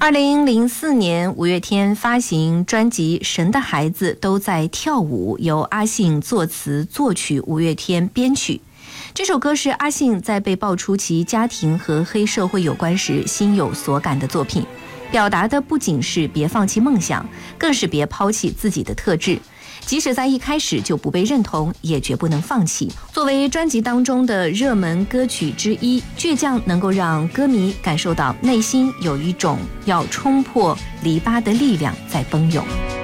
2004年，五月天发行专辑《神的孩子都在跳舞》，由阿信作词作曲，五月天编曲。这首歌是阿信在被爆出其家庭和黑社会有关时心有所感的作品，表达的不仅是别放弃梦想，更是别抛弃自己的特质。即使在一开始就不被认同，也绝不能放弃。作为专辑当中的热门歌曲之一，倔强能够让歌迷感受到内心有一种要冲破篱笆的力量在奔涌。